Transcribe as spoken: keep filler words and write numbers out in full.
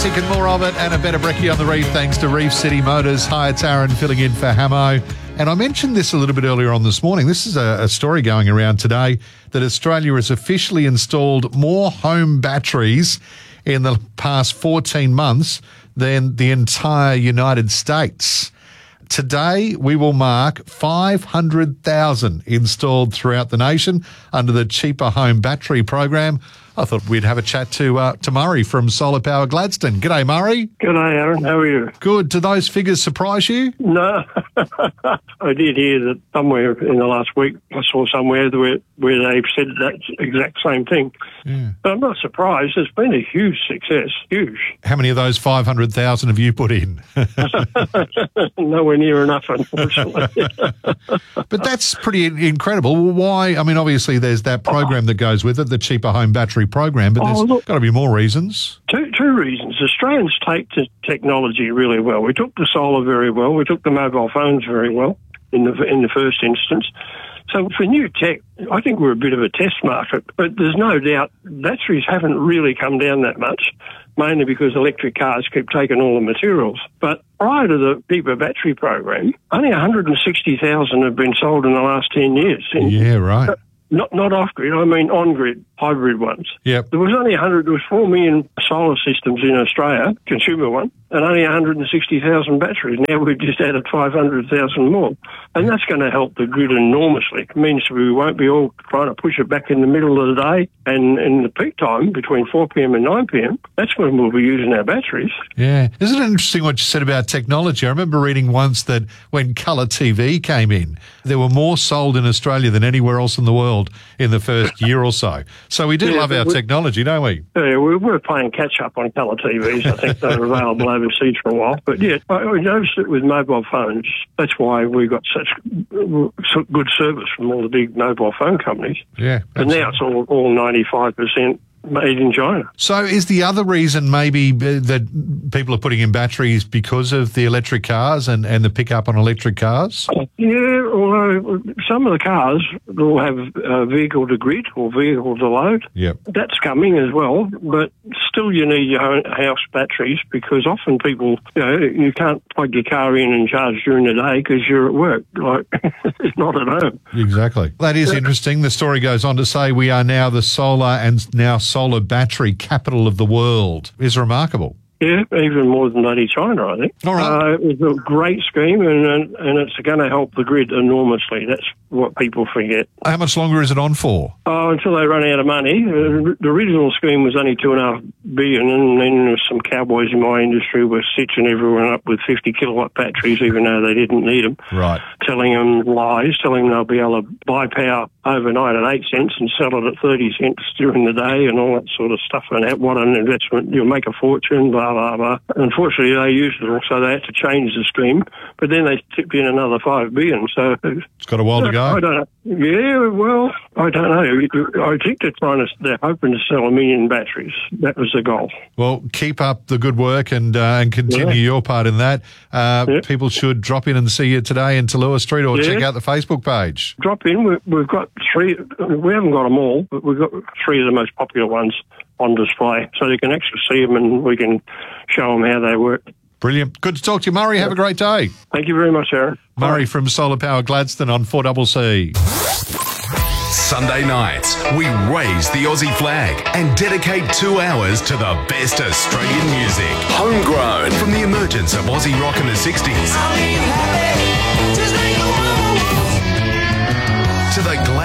music and more of it, and a better brekkie on the reef thanks to Reef City Motors. Hi, it's Aaron filling in for Hamo. And I mentioned this a little bit earlier on this morning. This is a, a story going around today that Australia has officially installed more home batteries in the past fourteen months than the entire United States. Today, we will mark five hundred thousand installed throughout the nation under the Cheaper Home Battery Program. I thought we'd have a chat to uh, to Murray from Solar Power Gladstone. G'day, Murray. G'day, Aaron. How are you? Good. Do those figures surprise you? No. I did hear that somewhere in the last week I saw somewhere where, where they said that exact same thing. Yeah. But I'm not surprised. It's been a huge success. Huge. How many of those five hundred thousand have you put in? Nowhere near enough, unfortunately. But that's pretty incredible. Why? I mean, obviously there's that program that goes with it, the Cheaper Home Battery Program, but there's oh, got to be more reasons. Two, two reasons. Australians take to technology really well. We took the solar very well. We took the mobile phones very well in the in the first instance. So for new tech, I think we're a bit of a test market, but there's no doubt batteries haven't really come down that much, mainly because electric cars keep taking all the materials. But prior to the Cheaper Battery Program, only one hundred sixty thousand have been sold in the last ten years. Yeah, right. Uh, Not not off grid, I mean on grid, hybrid ones. Yep. There was only one hundred. There was four million solar systems in Australia, consumer one, and only one hundred sixty thousand batteries. Now we've just added five hundred thousand more, and that's going to help the grid enormously. It means we won't be all trying to push it back in the middle of the day, and in the peak time between four p.m. and nine p.m. That's when we'll be using our batteries. Yeah, isn't it interesting what you said about technology? I remember reading once that when colour T V came in, there were more sold in Australia than anywhere else in the world in the first year or so. So we do yeah, love our technology, don't we? Yeah, we were playing catch-up on colour T Vs. I think they were available overseas for a while. But, yeah, I noticed it with mobile phones. That's why we got such good service from all the big mobile phone companies. Yeah. And now it's all, all ninety-five percent made in China. So is the other reason maybe that people are putting in batteries because of the electric cars and, and the pickup on electric cars? Yeah, although some of the cars will have uh, vehicle to grid or vehicle to load. Yep. That's coming as well, but still you need your own house batteries because often people, you know, you can't plug your car in and charge during the day because you're at work. Like, it's not at home. Exactly. That is interesting. The story goes on to say we are now the solar and now solar battery capital of the world. Is remarkable. Yeah, even more than bloody China, I think. All right. Uh, it was a great scheme, and and, and it's going to help the grid enormously. That's what people forget. How much longer is it on for? Oh, until they run out of money. Uh, the original scheme was only two and a half billion, and then there was some cowboys in my industry were stitching everyone up with fifty kilowatt batteries, even though they didn't need them. Right. Telling them lies, telling them they'll be able to buy power overnight at eight cents and sell it at thirty cents during the day, and all that sort of stuff. And what an investment! You'll make a fortune. Blah blah blah. Unfortunately, they used it all, so they had to change the scheme. But then they tipped in another five billion. So it's got a while to go. I don't know. Yeah, well, I don't know. I think they're trying to. They're hoping to sell a million batteries. That was the goal. Well, keep up the good work and uh, and continue yeah. your part in that. Uh, yeah. People should drop in and see you today in Tallulah Street, or yeah. check out the Facebook page. Drop in. We, we've got three. We haven't got them all, but we've got three of the most popular ones on display, so you can actually see them and we can show them how they work. Brilliant. Good to talk to you, Murray. Have a great day. Thank you very much, Aaron. Murray from Solar Power Gladstone on four C C. Sunday nights, we raise the Aussie flag and dedicate two hours to the best Australian music. Homegrown from the emergence of Aussie rock in the sixties